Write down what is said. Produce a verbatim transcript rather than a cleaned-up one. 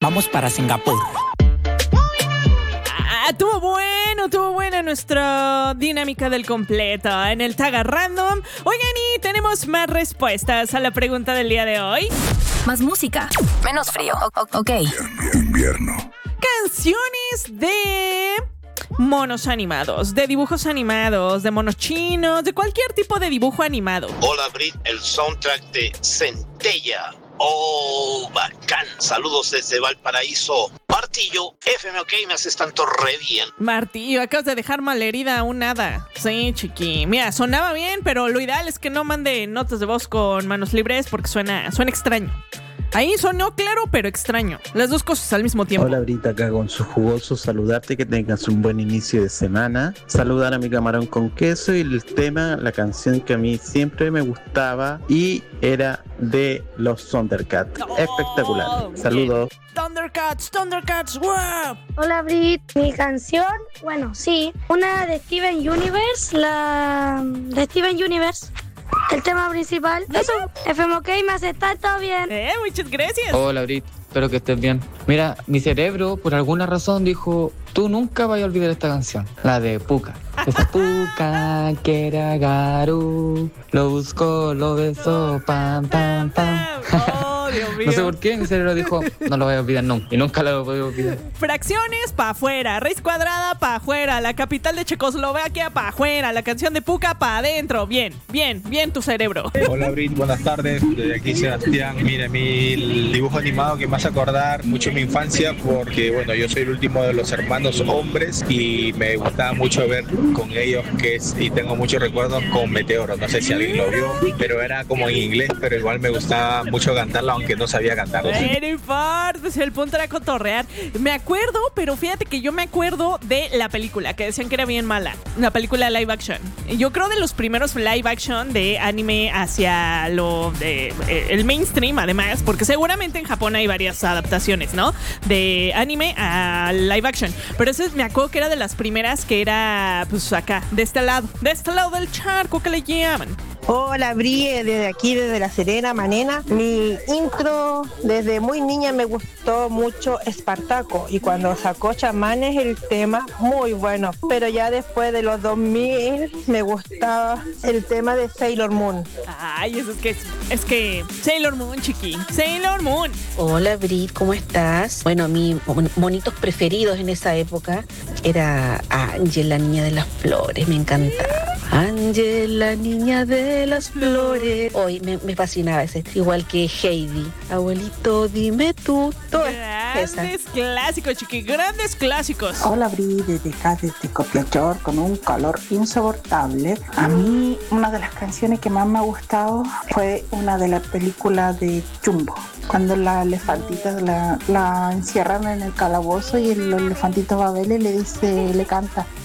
Vamos para Singapur. Ah, tuvo bueno, tuvo buena nuestra dinámica del completo en el Tag Random. Oigan, y tenemos más respuestas a la pregunta del día de hoy. Más música, menos frío. O- o- ok. Invierno. Canciones de monos animados, de dibujos animados, de monos chinos, de cualquier tipo de dibujo animado. Hola Brit, el soundtrack de Centella. Oh, bacán. Saludos desde Valparaíso. Martillo, F M OK, me haces tanto re bien. Martillo, acabas de dejar malherida a un hada. Sí, chiqui. Mira, sonaba bien, pero lo ideal es que no mande notas de voz con manos libres porque suena, suena extraño. Ahí sonó claro, pero extraño. Las dos cosas al mismo tiempo. Hola Brita, acá con su jugoso saludarte, que tengas un buen inicio de semana. Saludar a mi camarón con queso y el tema, la canción que a mí siempre me gustaba y era de los Thundercats. Oh, Espectacular. Saludos. Thundercats, Thundercats, wow. Hola Brit, mi canción, bueno, sí, una de Steven Universe, la de Steven Universe, el tema principal. Eso, F M OK, me hace estar todo bien. Eh, muchas gracias. Hola, Brit. Espero que estés bien. Mira, mi cerebro, por alguna razón, dijo: tú nunca vas a olvidar esta canción. La de Puka. Esa Puka, que era Garu. Lo buscó, lo besó, pam, pam, pam. Oh, Dios mío. No sé por qué mi cerebro dijo: no lo voy a olvidar nunca. Y nunca lo voy a olvidar. Fracciones pa' afuera, raíz cuadrada pa' afuera, la capital de Checoslovaquia pa' afuera, la canción de Puka pa' adentro. Bien, bien, bien tu cerebro. Hola Brit, buenas tardes. Desde aquí Sebastián. Mire, mi el dibujo animado que me hace acordar mucho mi infancia, porque bueno, yo soy el último de los hermanos hombres y me gustaba mucho ver con ellos, que es, y tengo muchos recuerdos con Meteoro. No sé si alguien lo vio, pero era como en inglés, pero igual me gustaba mucho cantarlo, aunque no sabía cantarlo. Eh, no importa, si el punto era cotorrear. Me acuerdo, pero fíjate que yo me acuerdo de la película, que decían que era bien mala. Una película live action. Yo creo de los primeros live action de anime hacia lo de eh, el mainstream, además, porque seguramente en Japón hay varias adaptaciones, ¿no? De anime a live action. Pero ese me acuerdo que era de las primeras, que era pues acá, de este lado, de este lado del charco, que le llaman. Hola Brie, desde aquí, desde La Serena, Manena. Mi intro desde muy niña me gustó mucho Espartaco, y cuando sacó Chamanes el tema, muy bueno. Pero ya después de los dos mil me gustaba el tema de Sailor Moon. Ay, eso es que es que Sailor Moon, chiqui, Sailor Moon. Hola Brit, ¿cómo estás? Bueno, mis monitos preferidos en esa época era Ángel, la niña de las flores, me encantaba. Ángel, la niña de las flores. Hoy me, me fascinaba ese, igual que Heidi. Abuelito, dime tú. Todas esas. Grandes clásicos, chiqui, grandes clásicos. Hola Bri, desde acá, desde Copiapó, con un calor insoportable. A mí, una de las canciones que más me ha gustado fue una de la película de Chumbo, cuando la elefantita la, la encierran en el calabozo y el elefantito Babel le dice, le canta: